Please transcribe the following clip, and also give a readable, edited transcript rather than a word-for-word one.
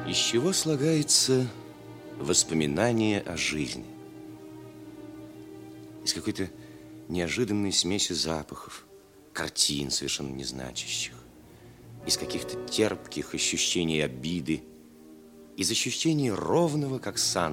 Из чего слагается воспоминание о жизни? Из какой-то неожиданной смеси запахов, картин, совершенно незначащих, из каких-то терпких ощущений обиды, из ощущений ровного, как сан